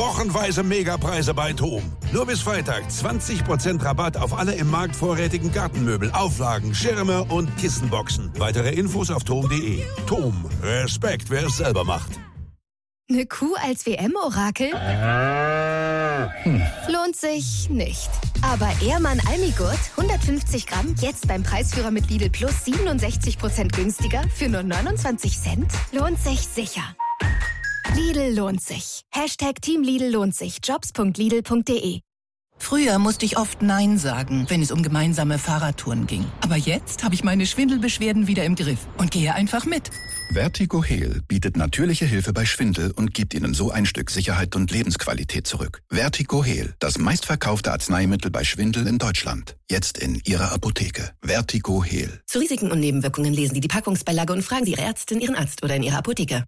Wochenweise Megapreise bei TOM. Nur bis Freitag 20% Rabatt auf alle im Markt vorrätigen Gartenmöbel, Auflagen, Schirme und Kissenboxen. Weitere Infos auf tom.de. TOM. Respekt, wer es selber macht. Eine Kuh als WM-Orakel? Lohnt sich nicht. Aber Ehrmann Almigurt, 150 Gramm, jetzt beim Preisführer mit Lidl Plus 67% günstiger für nur 29 Cent? Lohnt sich sicher. Lidl lohnt sich. Team Lidl lohnt sich. Jobs.lidl.de. Früher musste ich oft Nein sagen, wenn es um gemeinsame Fahrradtouren ging. Aber jetzt habe ich meine Schwindelbeschwerden wieder im Griff und gehe einfach mit. Vertigo Heal bietet natürliche Hilfe bei Schwindel und gibt Ihnen so ein Stück Sicherheit und Lebensqualität zurück. Vertigo Heal, das meistverkaufte Arzneimittel bei Schwindel in Deutschland. Jetzt in Ihrer Apotheke. Vertigo Heal. Zu Risiken und Nebenwirkungen lesen Sie die Packungsbeilage und fragen Sie Ihre Ärztin, Ihren Arzt oder in Ihrer Apotheke.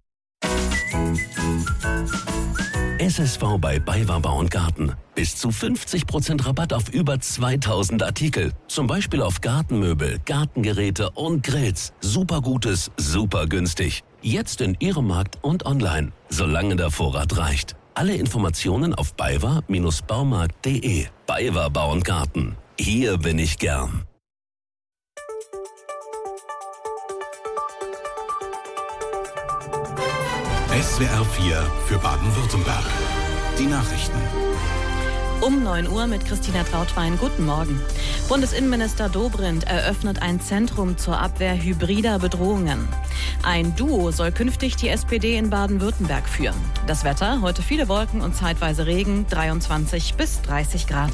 SSV bei BayWa Bau & Garten. Bis zu 50% Rabatt auf über 2000 Artikel. Zum Beispiel auf Gartenmöbel, Gartengeräte und Grills. Super Gutes, super günstig. Jetzt in Ihrem Markt und online. Solange der Vorrat reicht. Alle Informationen auf baywa-baumarkt.de. BayWa Bau & Garten. Hier bin ich gern. SWR 4 für Baden-Württemberg. Die Nachrichten. Um 9 Uhr mit Christina Trautwein. Guten Morgen. Bundesinnenminister Dobrindt eröffnet ein Zentrum zur Abwehr hybrider Bedrohungen. Ein Duo soll künftig die SPD in Baden-Württemberg führen. Das Wetter, heute viele Wolken und zeitweise Regen, 23 bis 30 Grad.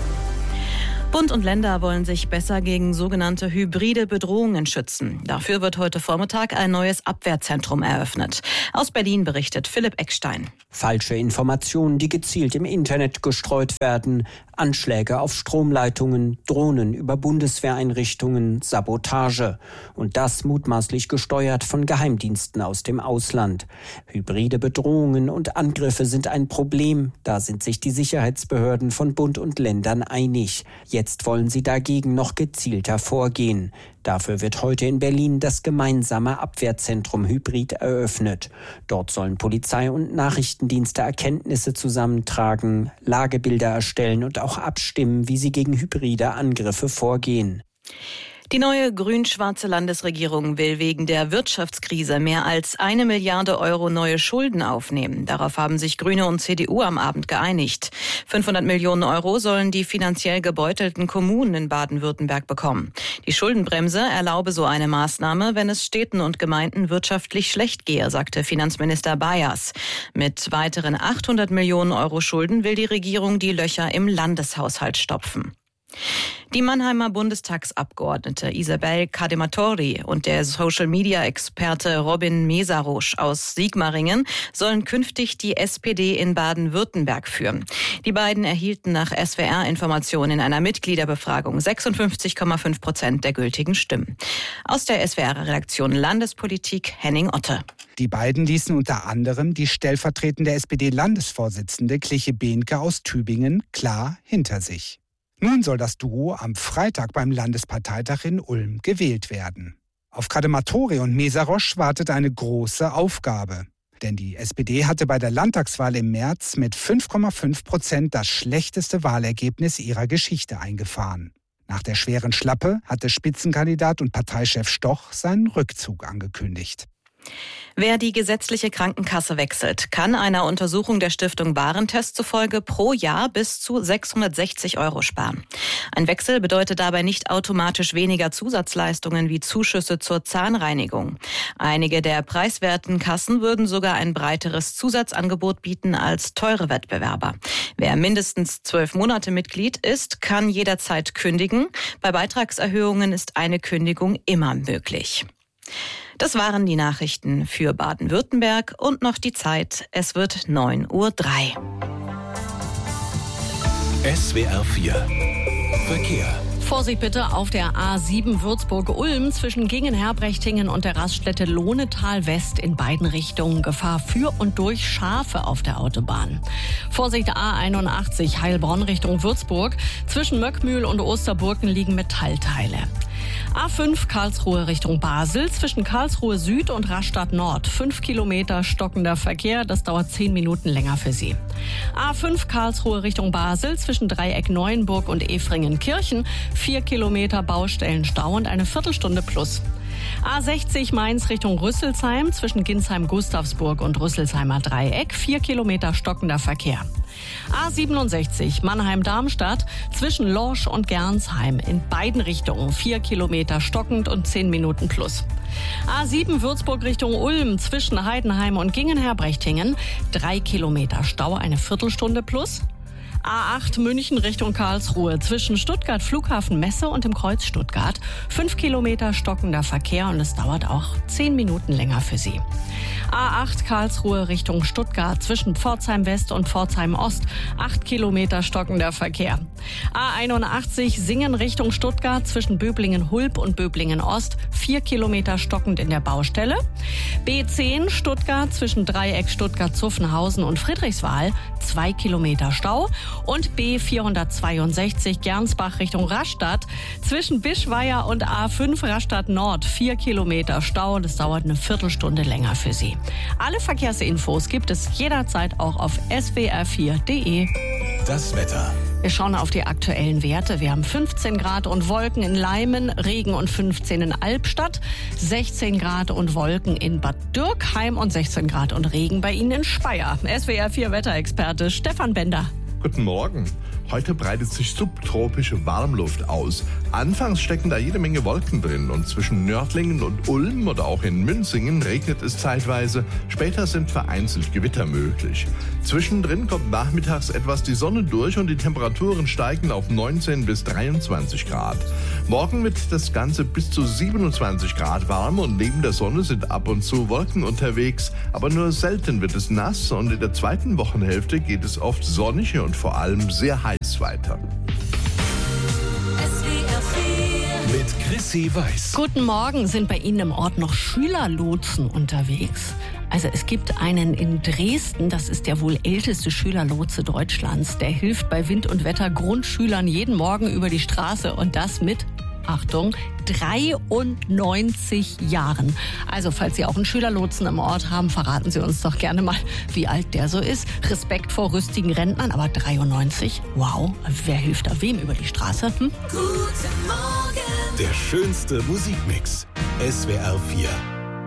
Bund und Länder wollen sich besser gegen sogenannte hybride Bedrohungen schützen. Dafür wird heute Vormittag ein neues Abwehrzentrum eröffnet. Aus Berlin berichtet Philipp Eckstein. Falsche Informationen, die gezielt im Internet gestreut werden, Anschläge auf Stromleitungen, Drohnen über Bundeswehreinrichtungen, Sabotage. Und das mutmaßlich gesteuert von Geheimdiensten aus dem Ausland. Hybride Bedrohungen und Angriffe sind ein Problem. Da sind sich die Sicherheitsbehörden von Bund und Ländern einig. Jetzt wollen sie dagegen noch gezielter vorgehen. Dafür wird heute in Berlin das gemeinsame Abwehrzentrum Hybrid eröffnet. Dort sollen Polizei und Nachrichtendienste Erkenntnisse zusammentragen, Lagebilder erstellen und auch abstimmen, wie sie gegen hybride Angriffe vorgehen. Die neue grün-schwarze Landesregierung will wegen der Wirtschaftskrise mehr als 1 Milliarde Euro neue Schulden aufnehmen. Darauf haben sich Grüne und CDU am Abend geeinigt. 500 Millionen Euro sollen die finanziell gebeutelten Kommunen in Baden-Württemberg bekommen. Die Schuldenbremse erlaube so eine Maßnahme, wenn es Städten und Gemeinden wirtschaftlich schlecht gehe, sagte Finanzminister Bayers. Mit weiteren 800 Millionen Euro Schulden will die Regierung die Löcher im Landeshaushalt stopfen. Die Mannheimer Bundestagsabgeordnete Isabel Cadematori und der Social-Media-Experte Robin Mesarosch aus Sigmaringen sollen künftig die SPD in Baden-Württemberg führen. Die beiden erhielten nach SWR-Informationen in einer Mitgliederbefragung 56,5% der gültigen Stimmen. Aus der SWR-Redaktion Landespolitik Henning Otte. Die beiden ließen unter anderem die stellvertretende SPD-Landesvorsitzende Kliche Behnke aus Tübingen klar hinter sich. Nun soll das Duo am Freitag beim Landesparteitag in Ulm gewählt werden. Auf Cadematori und Mesarosch wartet eine große Aufgabe. Denn die SPD hatte bei der Landtagswahl im März mit 5,5% das schlechteste Wahlergebnis ihrer Geschichte eingefahren. Nach der schweren Schlappe hatte Spitzenkandidat und Parteichef Stoch seinen Rückzug angekündigt. Wer die gesetzliche Krankenkasse wechselt, kann einer Untersuchung der Stiftung Warentest zufolge pro Jahr bis zu 660 Euro sparen. Ein Wechsel bedeutet dabei nicht automatisch weniger Zusatzleistungen wie Zuschüsse zur Zahnreinigung. Einige der preiswerten Kassen würden sogar ein breiteres Zusatzangebot bieten als teure Wettbewerber. Wer mindestens 12 Monate Mitglied ist, kann jederzeit kündigen. Bei Beitragserhöhungen ist eine Kündigung immer möglich. Das waren die Nachrichten für Baden-Württemberg und noch die Zeit. Es wird 9:03 Uhr. SWR 4 Verkehr. Vorsicht bitte auf der A7 Würzburg-Ulm zwischen Gingen-Herbrechtingen und der Raststätte Lohnetal West in beiden Richtungen. Gefahr für und durch Schafe auf der Autobahn. Vorsicht A81 Heilbronn Richtung Würzburg. Zwischen Möckmühl und Osterburken liegen Metallteile. A5 Karlsruhe Richtung Basel zwischen Karlsruhe Süd und Rastatt Nord. 5 Kilometer stockender Verkehr, das dauert 10 Minuten länger für Sie. A5 Karlsruhe Richtung Basel zwischen Dreieck Neuenburg und Efringen-Kirchen. 4 Kilometer Baustellenstau und eine Viertelstunde plus. A60 Mainz Richtung Rüsselsheim zwischen Ginsheim-Gustavsburg und Rüsselsheimer Dreieck. 4 Kilometer stockender Verkehr. A67 Mannheim-Darmstadt zwischen Lorsch und Gernsheim in beiden Richtungen 4 Kilometer stockend und 10 Minuten plus. A7 Würzburg Richtung Ulm zwischen Heidenheim und Gingen-Herbrechtingen 3 Kilometer Stau, eine Viertelstunde plus. A8 München Richtung Karlsruhe zwischen Stuttgart Flughafen Messe und dem Kreuz Stuttgart 5 Kilometer stockender Verkehr und es dauert auch 10 Minuten länger für Sie. A8 Karlsruhe Richtung Stuttgart zwischen Pforzheim West und Pforzheim Ost 8 Kilometer stockender Verkehr. A81 Singen Richtung Stuttgart zwischen Böblingen-Hulb und Böblingen-Ost 4 Kilometer stockend in der Baustelle. B10 Stuttgart zwischen Dreieck Stuttgart-Zuffenhausen und Friedrichswal 2 Kilometer Stau. Und B462 Gernsbach Richtung Rastatt zwischen Bischweier und A5 Rastatt Nord 4 Kilometer Stau und es dauert eine Viertelstunde länger für Sie. Alle Verkehrsinfos gibt es jederzeit auch auf swr4.de. Das Wetter. Wir schauen auf die aktuellen Werte. Wir haben 15 Grad und Wolken in Leimen, Regen und 15 in Albstadt, 16 Grad und Wolken in Bad Dürkheim und 16 Grad und Regen bei Ihnen in Speyer. SWR4 Wetterexperte Stefan Bender. Guten Morgen. Heute breitet sich subtropische Warmluft aus. Anfangs stecken da jede Menge Wolken drin und zwischen Nördlingen und Ulm oder auch in Münzingen regnet es zeitweise. Später sind vereinzelt Gewitter möglich. Zwischendrin kommt nachmittags etwas die Sonne durch und die Temperaturen steigen auf 19 bis 23 Grad. Morgen wird das Ganze bis zu 27 Grad warm und neben der Sonne sind ab und zu Wolken unterwegs. Aber nur selten wird es nass und in der zweiten Wochenhälfte geht es oft sonnig und vor allem sehr heiß weiter. Mit Chrissy Weiß. Guten Morgen. Sind bei Ihnen im Ort noch Schülerlotsen unterwegs? Also es gibt einen in Dresden, das ist der wohl älteste Schülerlotse Deutschlands. Der hilft bei Wind und Wetter Grundschülern jeden Morgen über die Straße und das mit, Achtung, 93 Jahren. Also falls Sie auch einen Schülerlotsen im Ort haben, verraten Sie uns doch gerne mal, wie alt der so ist. Respekt vor rüstigen Rentnern, aber 93, wow, wer hilft da wem über die Straße? Guten Morgen. Der schönste Musikmix. SWR 4.